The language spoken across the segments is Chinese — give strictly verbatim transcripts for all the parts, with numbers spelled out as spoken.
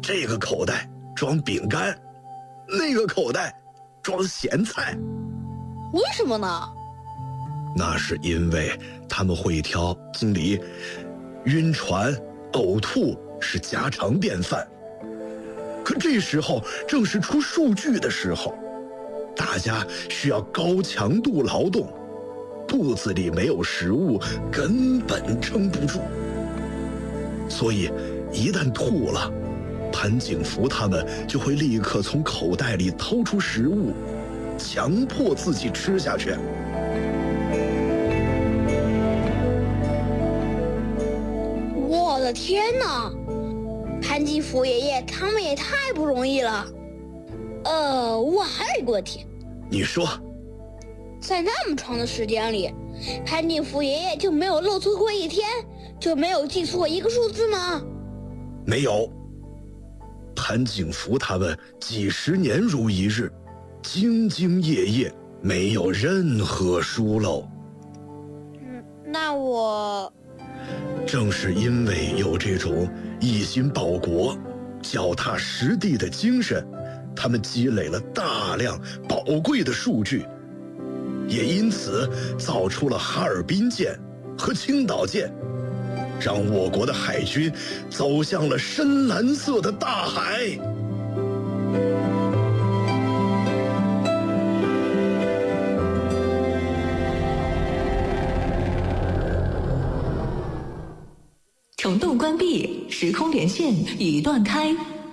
这个口袋装饼干，那个口袋装咸菜。 为什么呢？ 那是因为他们会挑经理晕船、呕吐是家常便饭。可这时候正是出数据的时候，大家需要高强度劳动，肚子里没有食物根本撑不住。所以一旦吐了，潘景福他们就会立刻从口袋里掏出食物，强迫自己吃下去。 我的天哪！潘金福爷爷他们也太不容易了。呃，我还有一个问题。 你说， 在那么长的时间里，潘金福爷爷就没有漏错过一天，就没有记错一个数字吗？ 没有。潘景福他们几十年如一日，兢兢业业，没有任何疏漏。 嗯，那我…… 正是因为有这种一心报国、脚踏实地的精神，他们积累了大量宝贵的数据，也因此造出了哈尔滨舰和青岛舰，让我国的海军走向了深蓝色的大海。 虫洞关闭，时空连线已断开。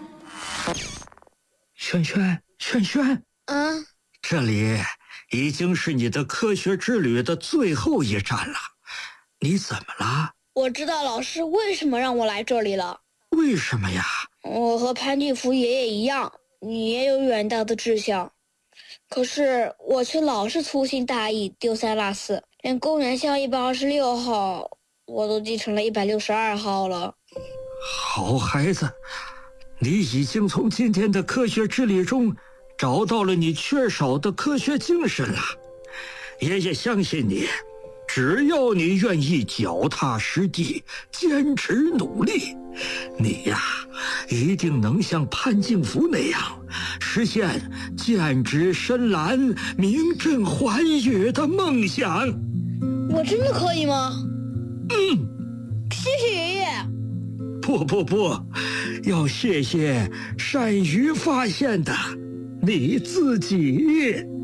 轩轩，轩轩， 嗯， 这里已经是你的科学之旅的最后一站了，你怎么了？ 我知道老师为什么让我来这里了。 为什么呀？ 我和潘金福爷爷一样，你也有远大的志向，可是我却老是粗心大意，丢三落四，连公园巷一百二十六号我都记成了一百六十二号了。 好孩子，你已经从今天的科学之旅中找到了你缺少的科学精神了。爷爷相信你，只要你愿意脚踏实地、坚持努力，你呀，一定能像潘金福那样，实现剑指深蓝、名震寰宇的梦想。 我真的可以吗？ 嗯， 谢谢爷爷。 不不不，要谢谢善于发现的你自己。